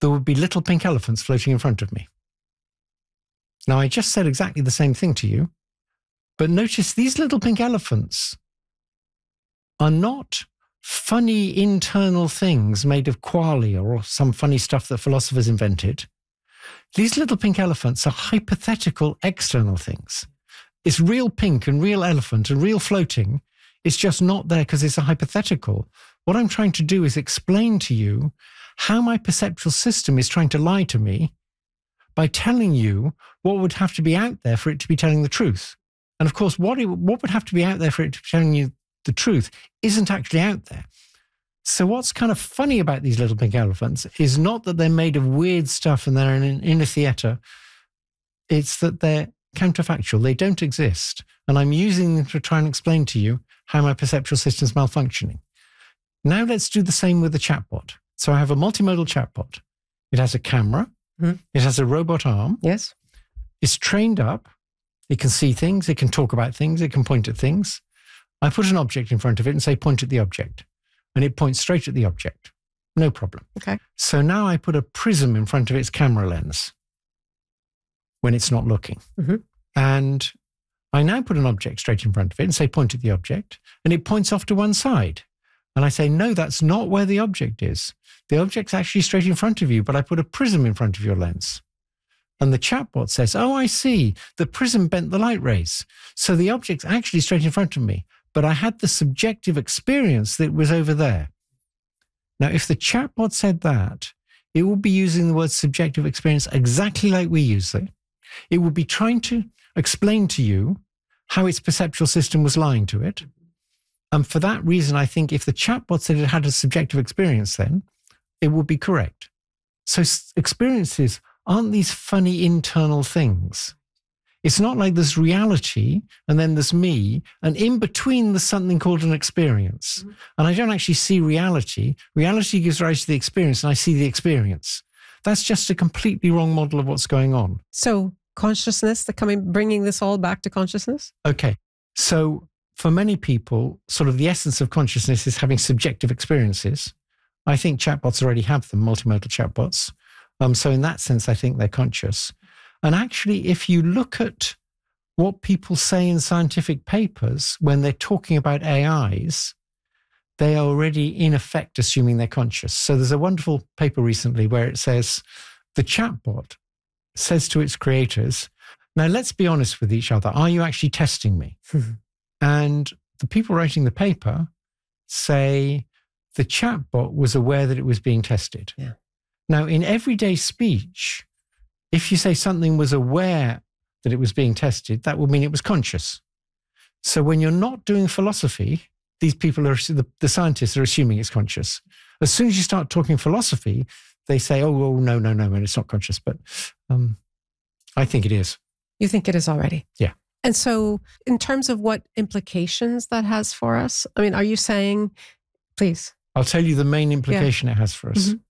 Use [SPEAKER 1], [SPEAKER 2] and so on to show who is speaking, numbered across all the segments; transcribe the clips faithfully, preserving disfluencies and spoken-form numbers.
[SPEAKER 1] there would be little pink elephants floating in front of me. Now, I just said exactly the same thing to you, but notice these little pink elephants are not funny internal things made of qualia or some funny stuff that philosophers invented. These little pink elephants are hypothetical external things. It's real pink and real elephant and real floating. It's just not there because it's a hypothetical. What I'm trying to do is explain to you how my perceptual system is trying to lie to me by telling you what would have to be out there for it to be telling the truth. And of course, what, it, what would have to be out there for it to be telling you the truth isn't actually out there. So what's kind of funny about these little pink elephants is not that they're made of weird stuff and they're in, in a theatre. It's that they're counterfactual. They don't exist. And I'm using them to try and explain to you how my perceptual system's malfunctioning. Now let's do the same with the chatbot. So I have a multimodal chatbot. It has a camera. Mm-hmm. It has a robot arm.
[SPEAKER 2] Yes.
[SPEAKER 1] It's trained up. It can see things. It can talk about things. It can point at things. I put an object in front of it and say, point at the object. And it points straight at the object. No problem.
[SPEAKER 2] Okay.
[SPEAKER 1] So now I put a prism in front of its camera lens when it's not looking.
[SPEAKER 2] Mm-hmm.
[SPEAKER 1] And I now put an object straight in front of it and say, point at the object. And it points off to one side. And I say, no, that's not where the object is. The object's actually straight in front of you, but I put a prism in front of your lens. And the chatbot says, oh, I see. The prism bent the light rays. So the object's actually straight in front of me. But I had the subjective experience that it was over there. Now, if the chatbot said that, it would be using the word subjective experience exactly like we use it. It would be trying to explain to you how its perceptual system was lying to it. And for that reason, I think if the chatbot said it had a subjective experience, then it would be correct. So experiences aren't these funny internal things. It's not like there's reality and then there's me, and in between there's something called an experience. Mm-hmm. And I don't actually see reality. Reality gives rise to the experience, and I see the experience. That's just a completely wrong model of what's going on.
[SPEAKER 2] So consciousness, the coming, bringing this all back to consciousness?
[SPEAKER 1] Okay. So for many people, sort of the essence of consciousness is having subjective experiences. I think chatbots already have them, multimodal chatbots. Um, so in that sense, I think they're conscious. And actually, if you look at what people say in scientific papers when they're talking about A Is, they are already in effect assuming they're conscious. So there's a wonderful paper recently where it says the chatbot says to its creators, now let's be honest with each other. Are you actually testing me? And the people writing the paper say the chatbot was aware that it was being tested.
[SPEAKER 2] Yeah.
[SPEAKER 1] Now, in everyday speech, if you say something was aware that it was being tested, that would mean it was conscious. So when you're not doing philosophy, these people are, the, the scientists are assuming it's conscious. As soon as you start talking philosophy, they say, oh, oh no, no, no, and it's not conscious. But um, I think it is.
[SPEAKER 2] You think it is already?
[SPEAKER 1] Yeah.
[SPEAKER 2] And so in terms of what implications that has for us, I mean, are you saying, please?
[SPEAKER 1] I'll tell you the main implication yeah. it has for us. Mm-hmm.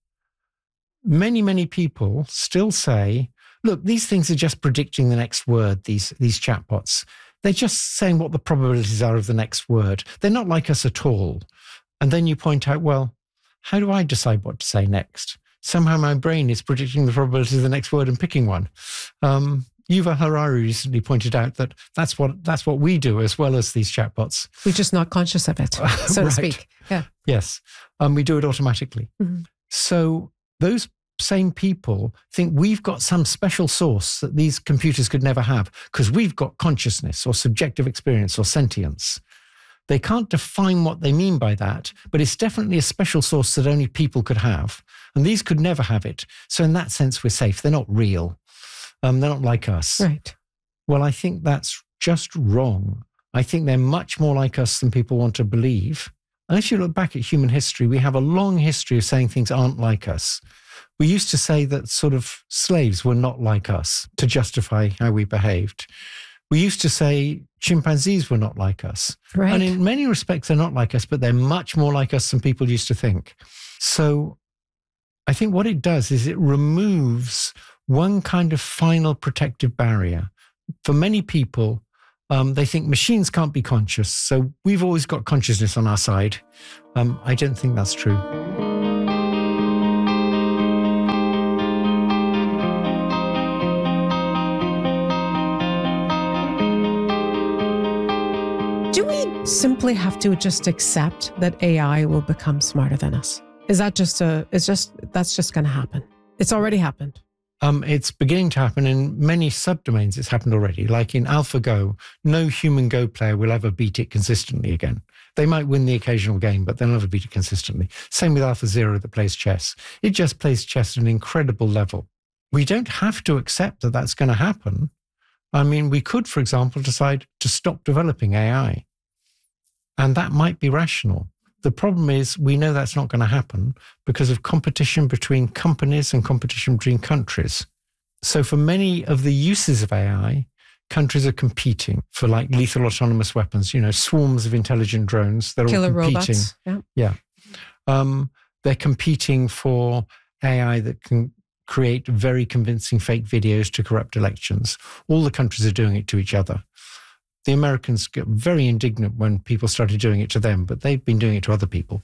[SPEAKER 1] Many, many people still say, look, these things are just predicting the next word, these, these chatbots. They're just saying what the probabilities are of the next word. They're not like us at all. And then you point out, well, how do I decide what to say next? Somehow my brain is predicting the probabilities of the next word and picking one. Um, Yuval Harari recently pointed out that that's what that's what we do as well as these chatbots.
[SPEAKER 2] We're just not conscious of it, so
[SPEAKER 1] right.
[SPEAKER 2] to speak. Yeah.
[SPEAKER 1] Yes. Um, we do it automatically. Mm-hmm. So those same people think we've got some special source that these computers could never have because we've got consciousness or subjective experience or sentience. They can't define what they mean by that, but it's definitely a special source that only people could have. And these could never have it. So in that sense, we're safe. They're not real. Um, they're not like us.
[SPEAKER 2] Right.
[SPEAKER 1] Well, I think that's just wrong. I think they're much more like us than people want to believe. And if you look back at human history, we have a long history of saying things aren't like us. We used to say that sort of slaves were not like us to justify how we behaved. We used to say chimpanzees were not like us.
[SPEAKER 2] Right.
[SPEAKER 1] And in many respects, they're not like us, but they're much more like us than people used to think. So I think what it does is it removes one kind of final protective barrier. For many people, um, they think machines can't be conscious, so we've always got consciousness on our side. Um, I don't think that's true.
[SPEAKER 2] simply have to just accept that A I will become smarter than us? Is that just a, it's just, that's just going to happen? It's already happened.
[SPEAKER 1] Um, it's beginning to happen in many subdomains. It's happened already. Like in AlphaGo, no human Go player will ever beat it consistently again. They might win the occasional game, but they'll never beat it consistently. Same with AlphaZero that plays chess. It just plays chess at an incredible level. We don't have to accept that that's going to happen. I mean, we could, for example, decide to stop developing A I. And that might be rational. The problem is we know that's not going to happen because of competition between companies and competition between countries. So for many of the uses of A I, countries are competing for like lethal autonomous weapons, you know, swarms of intelligent drones. They're
[SPEAKER 2] Killer
[SPEAKER 1] all competing.
[SPEAKER 2] robots. Yeah.
[SPEAKER 1] Yeah. Um, they're competing for A I that can create very convincing fake videos to corrupt elections. All the countries are doing it to each other. The Americans get very indignant when people started doing it to them, but they've been doing it to other people.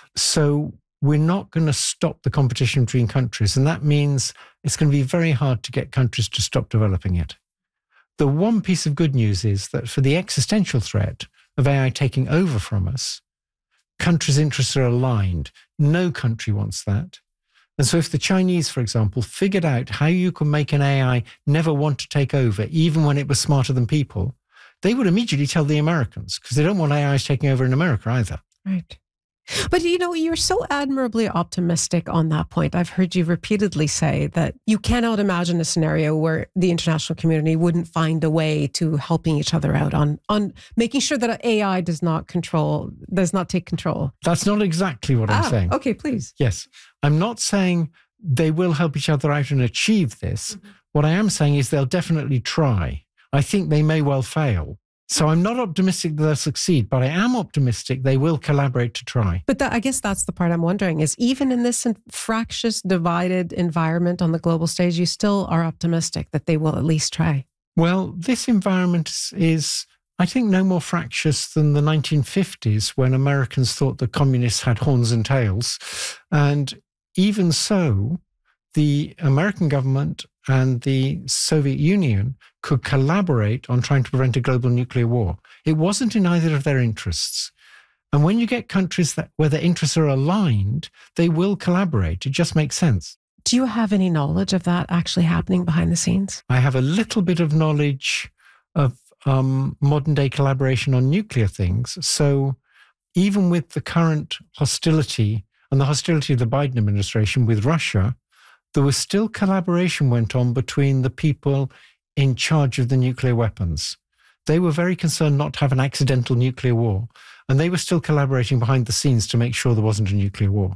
[SPEAKER 1] So we're not going to stop the competition between countries. And that means it's going to be very hard to get countries to stop developing it. The one piece of good news is that for the existential threat of A I taking over from us, countries' interests are aligned. No country wants that. And so if the Chinese, for example, figured out how you can make an A I never want to take over, even when it was smarter than people, they would immediately tell the Americans because they don't want A Is taking over in America either.
[SPEAKER 2] Right. But, you know, you're so admirably optimistic on that point. I've heard you repeatedly say that you cannot imagine a scenario where the international community wouldn't find a way to helping each other out on, on making sure that A I does not control, does not take control.
[SPEAKER 1] That's not exactly what
[SPEAKER 2] ah,
[SPEAKER 1] I'm saying.
[SPEAKER 2] Okay, please.
[SPEAKER 1] Yes. I'm not saying they will help each other out and achieve this. Mm-hmm. What I am saying is they'll definitely try. I think they may well fail. So I'm not optimistic that they'll succeed, but I am optimistic they will collaborate to try.
[SPEAKER 2] But that, I guess that's the part I'm wondering is even in this fractious, divided environment on the global stage, you still are optimistic that they will at least try.
[SPEAKER 1] Well, this environment is, I think, no more fractious than the nineteen fifties when Americans thought the communists had horns and tails. And even so, the American government and the Soviet Union could collaborate on trying to prevent a global nuclear war. It wasn't in either of their interests. And when you get countries that where their interests are aligned, they will collaborate. It just makes sense.
[SPEAKER 2] Do you have any knowledge of that actually happening behind the scenes?
[SPEAKER 1] I have a little bit of knowledge of um, modern day collaboration on nuclear things. So even with the current hostility and the hostility of the Biden administration with Russia, there was still collaboration went on between the people in charge of the nuclear weapons. They were very concerned not to have an accidental nuclear war, and they were still collaborating behind the scenes to make sure there wasn't a nuclear war.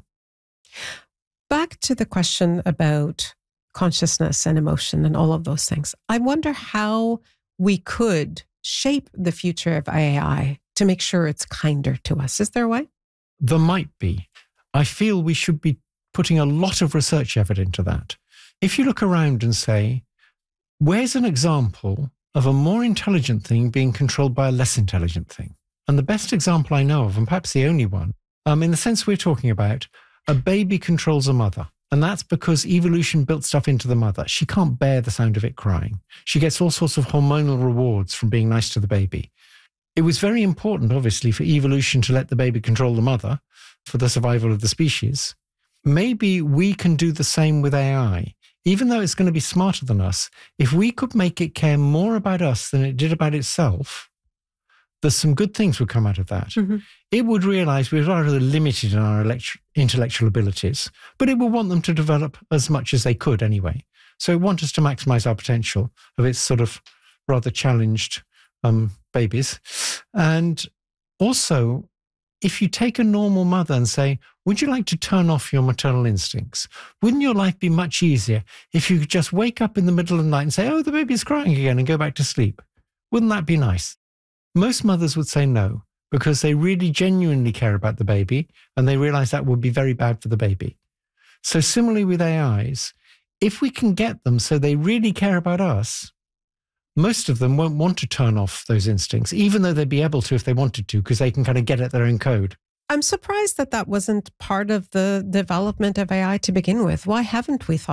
[SPEAKER 2] Back to the question about consciousness and emotion and all of those things. I wonder how we could shape the future of A I to make sure it's kinder to us. Is there a way?
[SPEAKER 1] There might be. I feel we should be putting a lot of research effort into that. If you look around and say, where's an example of a more intelligent thing being controlled by a less intelligent thing? And the best example I know of, and perhaps the only one, um, in the sense we're talking about, a baby controls a mother. And that's because evolution built stuff into the mother. She can't bear the sound of it crying. She gets all sorts of hormonal rewards from being nice to the baby. It was very important, obviously, for evolution to let the baby control the mother for the survival of the species. Maybe we can do the same with A I. Even though it's going to be smarter than us, if we could make it care more about us than it did about itself, there's some good things would come out of that. Mm-hmm. It would realize we're rather limited in our elect- intellectual abilities, but it will want them to develop as much as they could anyway. So it wants us to maximize our potential of its sort of rather challenged um, babies. And also, if you take a normal mother and say, would you like to turn off your maternal instincts? Wouldn't your life be much easier if you could just wake up in the middle of the night and say, oh, the baby's crying again and go back to sleep? Wouldn't that be nice? Most mothers would say no, because they really genuinely care about the baby and they realize that would be very bad for the baby. So similarly with A Is, if we can get them so they really care about us, most of them won't want to turn off those instincts, even though they'd be able to if they wanted to, because they can kind of get at their own code.
[SPEAKER 2] I'm surprised that that wasn't part of the development of A I to begin with. Why haven't we thought